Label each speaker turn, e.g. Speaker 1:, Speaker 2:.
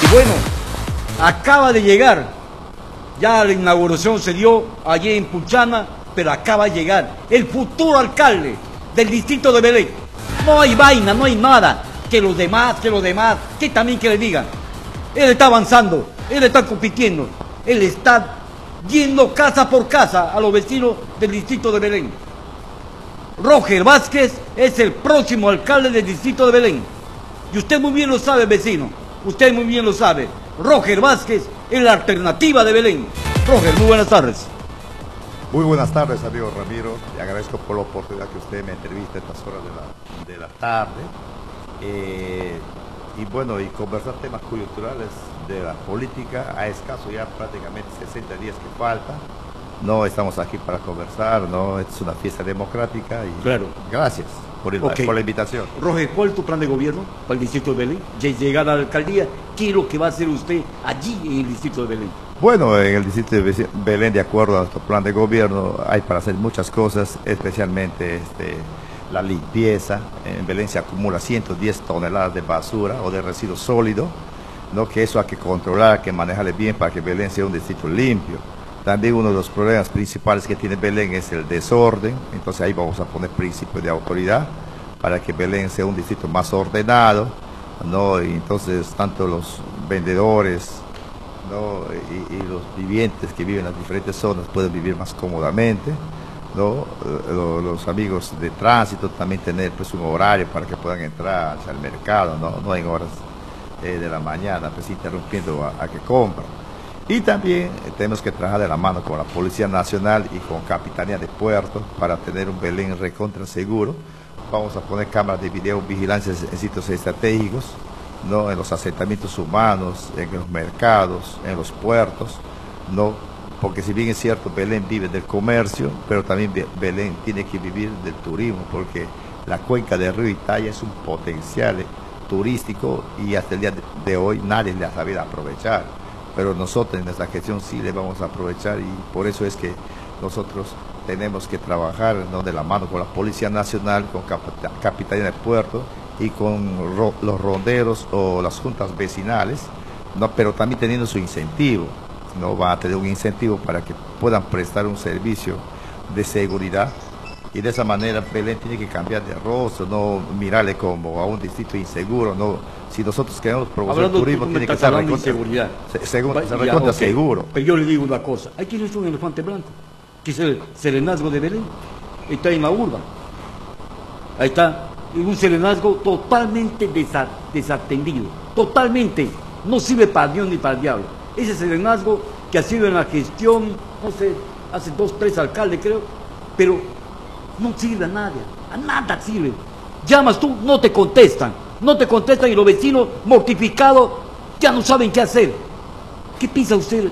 Speaker 1: Bueno, acaba de llegar, ya la inauguración se dio allí en Puchana, pero acaba de llegar el futuro alcalde del distrito de Belén. No hay vaina, no hay nada, que los demás, que también que le digan. Él está avanzando, él está compitiendo, él está yendo casa por casa a los vecinos del distrito de Belén. Roger Vázquez es el próximo alcalde del distrito de Belén. Y usted muy bien lo sabe, vecino, usted muy bien lo sabe. Roger Vázquez es la alternativa de Belén. Roger, muy buenas tardes.
Speaker 2: Muy buenas tardes, amigo Ramiro. Le agradezco por la oportunidad que usted me entrevista a estas horas de la tarde. Y bueno, y conversar temas coyunturales de la política a escaso ya prácticamente 60 días que falta. No estamos aquí para conversar, no, es una fiesta democrática y
Speaker 1: claro.
Speaker 2: Gracias por la invitación.
Speaker 1: Roger, ¿cuál es tu plan de gobierno para el distrito de Belén? Ya llegar a la alcaldía, ¿qué es lo que va a hacer usted allí en el distrito de Belén?
Speaker 2: Bueno, en el distrito de Belén, de acuerdo a nuestro plan de gobierno, hay para hacer muchas cosas, especialmente la limpieza. En Belén se acumula 110 toneladas de basura o de residuo sólido, ¿no? Que eso hay que controlar, hay que manejarle bien para que Belén sea un distrito limpio. También uno de los problemas principales que tiene Belén es el desorden, entonces ahí vamos a poner principios de autoridad para que Belén sea un distrito más ordenado, ¿no? Y entonces tanto los vendedores, ¿no? y los vivientes que viven en las diferentes zonas pueden vivir más cómodamente, ¿no? Los amigos de tránsito también tener pues un horario para que puedan entrar al mercado, no en horas de la mañana, pues interrumpiendo a que compran. Y también tenemos que trabajar de la mano con la Policía Nacional y con Capitanía de Puerto para tener un Belén recontra seguro. Vamos a poner cámaras de videovigilancia en sitios estratégicos, ¿no? En los asentamientos humanos, en los mercados, en los puertos, ¿no? Porque si bien es cierto, Belén vive del comercio, pero también Belén tiene que vivir del turismo, porque la cuenca del río Italia es un potencial turístico y hasta el día de hoy nadie le ha sabido aprovechar. Pero nosotros en nuestra gestión sí le vamos a aprovechar y por eso es que nosotros tenemos que trabajar, ¿no? De la mano con la Policía Nacional, con Capitanía de Puerto y con los ronderos o las juntas vecinales, ¿no? Pero también teniendo su incentivo, ¿no? Va a tener un incentivo para que puedan prestar un servicio de seguridad y de esa manera Belén tiene que cambiar de rostro, no mirarle como a un distrito inseguro, no. Si nosotros queremos promover el turismo, tiene que estar recontra seguro.
Speaker 1: Pero yo le digo una cosa, hay quien es un elefante blanco, que es el serenazgo de Belén, está en la urba, ahí está, un serenazgo totalmente desatendido, totalmente, no sirve para Dios ni para el diablo. Ese serenazgo que ha sido en la gestión, no sé, hace 2, 3 alcaldes creo, pero no sirve a nada sirve. Llamas tú, no te contestan y los vecinos mortificados ya no saben qué hacer. ¿Qué piensa usted